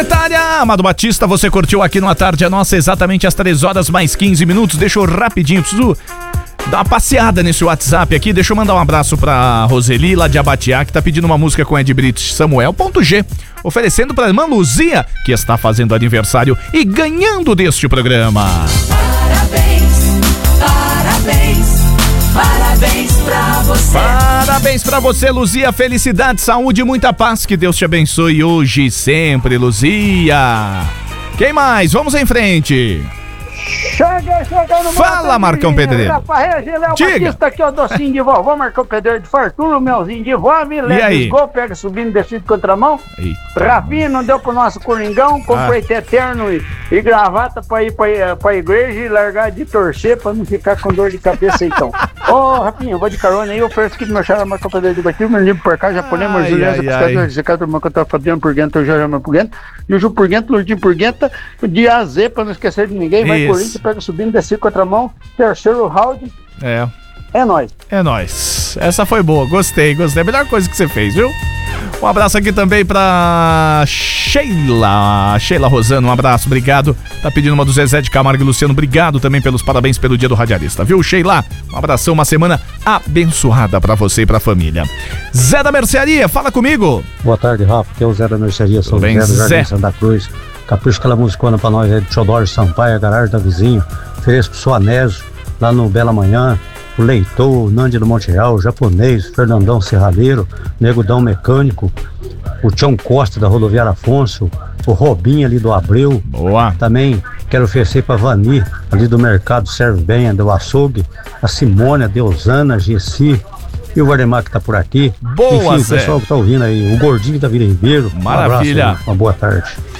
Secretária Amado Batista, você curtiu aqui no A Tarde é Nossa, exatamente às 3 horas mais 15 minutos. Deixa eu rapidinho, preciso dar uma passeada nesse WhatsApp aqui. Deixa eu mandar um abraço pra Roseli, lá de Abatiá, que tá pedindo uma música com Ed Brito Samuel.g, oferecendo pra irmã Luzia, que está fazendo aniversário e ganhando deste programa. Parabéns, parabéns, parabéns pra você. Parabéns pra você, Luzia. Felicidade, saúde e muita paz. Que Deus te abençoe hoje e sempre, Luzia. Quem mais? Vamos em frente. Chega no Fala, Marcão Pedreiro. Léo Diga. Batista, aqui é o docinho de vovó, Marcão Pedreiro de fartura, o melzinho de vó, me E leva aí? os gols, pega subindo, descido contramão. Eita. Rafinha não deu pro nosso Coringão, comprei terno e gravata pra ir pra igreja e largar de torcer pra não ficar com dor de cabeça então. Ô, Rafinha, eu vou de carona aí, eu ofereço aqui do meu xará Marcão Pedreiro de Guatiu, meu livro por cá, japonês, Ai, Morjuliança, ai, pescador, ai. secador, mancotó, Fabiano Purguenta, o Jorge Purguenta, Juju Purguenta, Lurdinho Purguenta, de AZ, pra não esquecer de ninguém, vai Isso. Corinthians, pega subindo, descido contramão, terceiro round, é nóis. É nóis. Essa foi boa, gostei. A melhor coisa que você fez, viu? Um abraço aqui também pra Sheila Rosano, um abraço, obrigado. Tá pedindo uma do Zezé de Camargo e Luciano, obrigado também pelos parabéns pelo dia do radialista, viu, Sheila? Um abração, uma semana abençoada pra você e pra família. Zé da Mercearia, fala comigo. Boa tarde, Rafa, que é o Zé da Mercearia, sou o Tudo bem, Zé do Zé? Jardim Santa Cruz. Capricho aquela musicona pra nós aí de Teodoro Sampaio, a garagem da vizinho. Ofereço pro seu Anésio, lá no Bela Manhã, o Leitor, o Nandi do Monte Real, o Japonês, o Fernandão Serralheiro, o Negudão Mecânico, o Tião Costa da Rodoviária Afonso, o Robinho ali do Abreu. Boa. Também quero oferecer pra Vani, ali do Mercado Serve Bem, do Açougue, a Simônia, a Deusana, a Gessi e o Vardemar que tá por aqui. Boa, enfim, Zé. o pessoal que tá ouvindo aí, o Gordinho da Vila Ribeiro. Maravilha. Um abraço, uma boa tarde.